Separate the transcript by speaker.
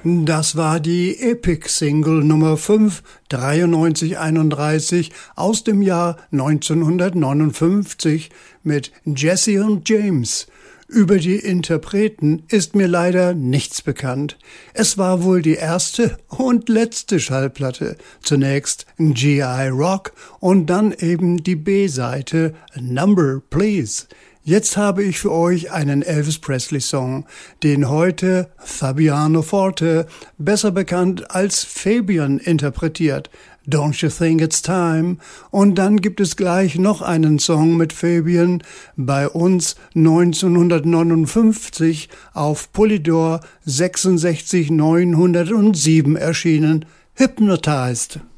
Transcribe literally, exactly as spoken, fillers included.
Speaker 1: Das war die Epic-Single Nummer fünf, dreiundneunzig einunddreißig aus dem Jahr neunzehnhundertneunundfünfzig mit Jesse und James. Über die Interpreten ist mir leider nichts bekannt. Es war wohl die erste und letzte Schallplatte. Zunächst G I Rock und dann eben die B-Seite Number Please. Jetzt habe ich für euch einen Elvis Presley-Song, den heute Fabiano Forte, besser bekannt als Fabian, interpretiert. Don't You Think It's Time? Und dann gibt es gleich noch einen Song mit Fabian, bei uns neunzehnhundertneunundfünfzig auf Polydor sechsundsechzig neunhundertsieben erschienen, Hypnotized.